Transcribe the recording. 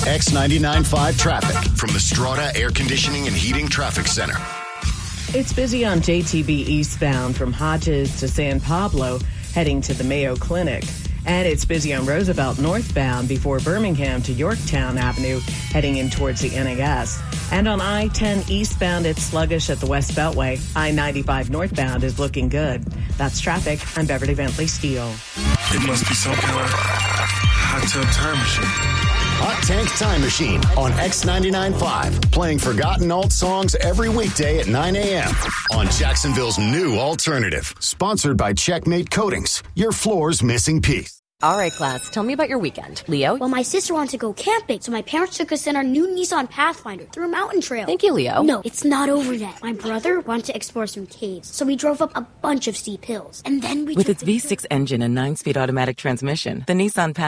X99.5 traffic from the Strata Air Conditioning and Heating Traffic Center. It's busy on JTB eastbound from Hodges to San Pablo, heading to the Mayo Clinic. And it's busy on Roosevelt northbound before Birmingham to Yorktown Avenue, heading in towards the NAS. And on I-10 eastbound, it's sluggish at the West Beltway. I-95 northbound is looking good. That's traffic. I'm Beverly Bentley Steele. It must be some kind of hot tub time machine. Hot Tank Time Machine on X99.5, playing forgotten alt songs every weekday at 9 a.m. on Jacksonville's new alternative. Sponsored by Checkmate Coatings, your floor's missing piece. All right, class, tell me about your weekend. Leo? Well, my sister wanted to go camping, so my parents took us in our new Nissan Pathfinder through a mountain trail. Thank you, Leo. No, it's not over yet. My brother wanted to explore some caves, so we drove up a bunch of steep hills. And then we With its V6 engine and 9-speed automatic transmission, the Nissan Pathfinder